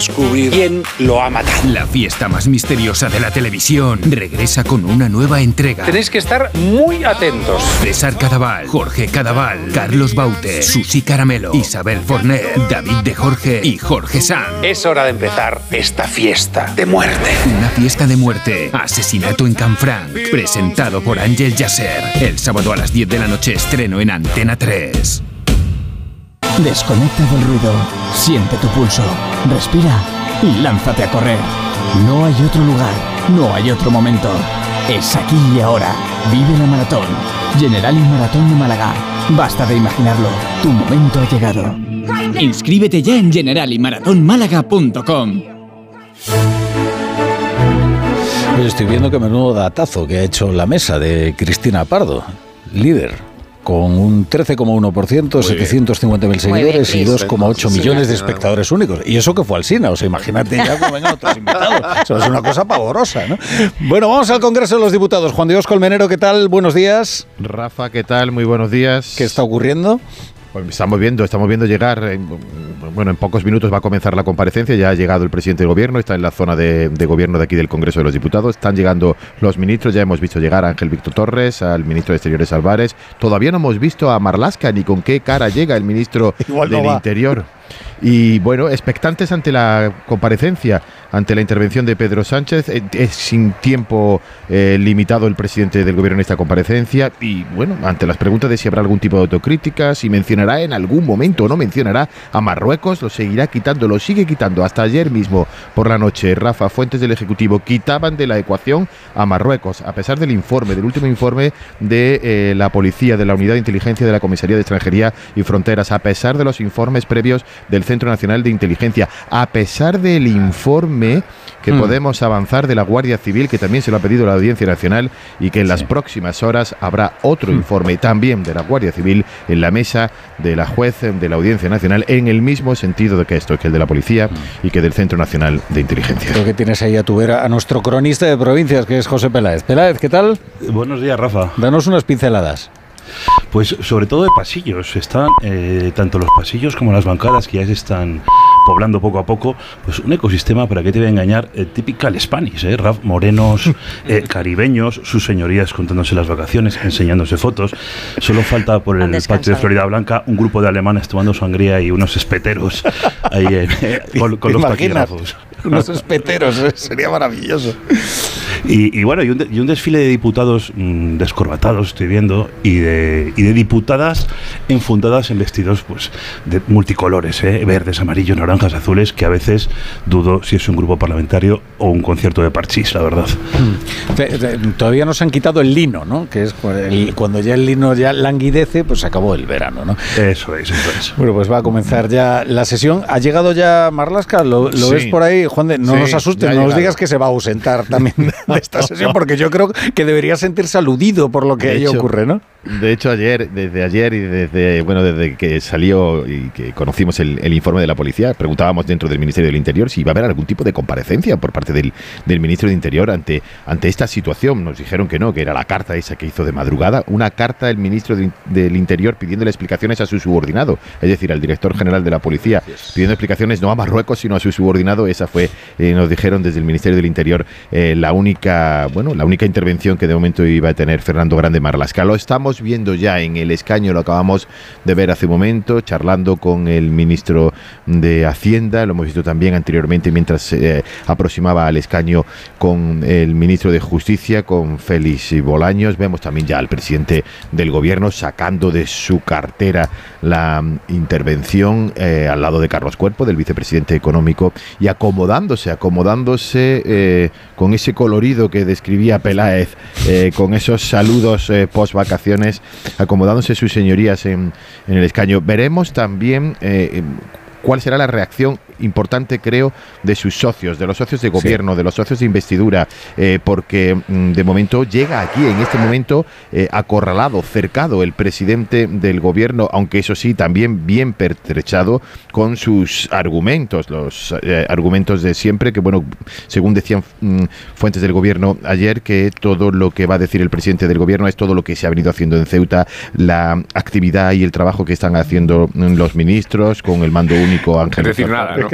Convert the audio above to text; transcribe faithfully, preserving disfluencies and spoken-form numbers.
descubrir quién lo ha matado. La fiesta más misteriosa de la televisión regresa con una nueva entrega. Tenéis que estar muy atentos. César Cadaval, Jorge Cadaval, Carlos Baute, Susi Caramelo, Isabel Forner, David de Jorge y Jorge Sanz. Es hora de empezar esta fiesta de muerte. Una fiesta de muerte. Asesinato en Canfranc. Presentado por Ángel Yasser. El sábado a las diez de la noche estreno en Antena tres. Desconecta del ruido, siente tu pulso, respira y lánzate a correr. No hay otro lugar, no hay otro momento. Es aquí y ahora. Vive la maratón. Generali Maratón de Málaga. Basta de imaginarlo. Tu momento ha llegado. Inscríbete ya en generali maratón málaga punto com. Pues estoy viendo que menudo datazo que ha hecho la mesa de Cristina Pardo, líder. Con un trece coma uno por ciento, setecientos cincuenta mil seguidores y dos coma ocho millones de espectadores únicos. Y eso que fue al Sina, o sea, imagínate ya cómo vengan otros invitados. Eso es una cosa pavorosa, ¿no? Bueno, vamos al Congreso de los Diputados. Juan Dios Colmenero, ¿qué tal? Buenos días. Rafa, ¿qué tal? Muy buenos días. ¿Qué está ocurriendo? Pues estamos viendo, estamos viendo llegar, en, bueno, en pocos minutos va a comenzar la comparecencia, ya ha llegado el presidente del gobierno, está en la zona de, de gobierno de aquí del Congreso de los Diputados, están llegando los ministros, ya hemos visto llegar a Ángel Víctor Torres, al ministro de Exteriores Álvarez, todavía no hemos visto a Marlaska ni con qué cara llega el ministro Igual del no Interior. Y bueno, expectantes ante la comparecencia, ante la intervención de Pedro Sánchez. Es sin tiempo eh, limitado el presidente del gobierno en esta comparecencia. Y bueno, ante las preguntas de si habrá algún tipo de autocrítica, si mencionará en algún momento o no mencionará a Marruecos, lo seguirá quitando, lo sigue quitando. Hasta ayer mismo por la noche, Rafa, fuentes del Ejecutivo quitaban de la ecuación a Marruecos, a pesar del informe, del último informe de eh, la policía, de la Unidad de Inteligencia de la Comisaría de Extranjería y Fronteras, a pesar de los informes previos del Centro Nacional de Inteligencia, a pesar del informe que mm. podemos avanzar de la Guardia Civil, que también se lo ha pedido la Audiencia Nacional, y que en las sí. próximas horas habrá otro mm. informe también de la Guardia Civil en la mesa de la juez de la Audiencia Nacional, en el mismo sentido de que esto, que el de la Policía mm. y que del Centro Nacional de Inteligencia. Creo que tienes ahí a tu vera a nuestro cronista de provincias, que es José Peláez. Peláez, ¿qué tal? Buenos días, Rafa. Danos unas pinceladas. Pues sobre todo de pasillos, están eh, tanto los pasillos como las bancadas que ya se están poblando poco a poco, pues un ecosistema, para que te voy a engañar, eh, typical Spanish, eh, Raf, morenos, eh, caribeños, sus señorías contándose las vacaciones, enseñándose fotos. Solo falta por el patio de Florida Blanca un grupo de alemanes tomando sangría y unos espeteros ahí eh, eh, con, con los taquígrafos. Unos espeteros, eh, sería maravilloso. Y, y bueno, y un, y un desfile de diputados mmm, descorbatados, estoy viendo, y de, y de diputadas enfundadas en vestidos pues de multicolores, ¿eh? Verdes, amarillos, naranjas, azules, que a veces dudo si es un grupo parlamentario o un concierto de parchís, la verdad. Todavía no se han quitado el lino, ¿no? Que es el, cuando ya el lino ya languidece, pues se acabó el verano, ¿no? Eso es, eso es. Bueno, pues va a comenzar ya la sesión. ¿Ha llegado ya Marlaska? ¿Lo, lo sí. ves por ahí? Juan de, no sí, nos asustes, no nos digas que se va a ausentar también de esta sesión, porque yo creo que debería sentirse aludido por lo que de ahí hecho, ocurre, ¿no? De hecho, ayer, desde ayer y desde, bueno, desde que salió y que conocimos el, el informe de la policía, preguntábamos dentro del Ministerio del Interior si iba a haber algún tipo de comparecencia por parte del, del Ministro de Interior ante, ante esta situación. Nos dijeron que no, que era la carta esa que hizo de madrugada, una carta del Ministro de, del Interior pidiéndole explicaciones a su subordinado, es decir, al Director General de la Policía, pidiendo explicaciones no a Marruecos, sino a su subordinado. Esa fue, eh, nos dijeron desde el Ministerio del Interior, eh, la única, bueno, la única intervención que de momento iba a tener Fernando Grande Marlaska. Lo estamos viendo ya en el escaño, lo acabamos de ver hace un momento, charlando con el ministro de Hacienda, lo hemos visto también anteriormente mientras se eh, aproximaba al escaño con el ministro de Justicia, con Félix Bolaños. Vemos también ya al presidente del gobierno sacando de su cartera la intervención eh, al lado de Carlos Cuerpo, del vicepresidente económico, y acomodándose, acomodándose eh, con ese colorido que describía Peláez, eh, con esos saludos eh, post vacaciones, acomodándose sus señorías en, en el escaño. Veremos también eh, cuál será la reacción importante, creo, de sus socios, de los socios de gobierno, sí. de los socios de investidura, eh, porque mm, de momento llega aquí, en este momento, eh, acorralado, cercado el presidente del gobierno, aunque eso sí, también bien pertrechado con sus argumentos, los eh, argumentos de siempre, que bueno, según decían mm, fuentes del gobierno ayer, que todo lo que va a decir el presidente del gobierno es todo lo que se ha venido haciendo en Ceuta, la actividad y el trabajo que están haciendo los ministros, con el mando único Ángel. Es decir, nada, ¿no?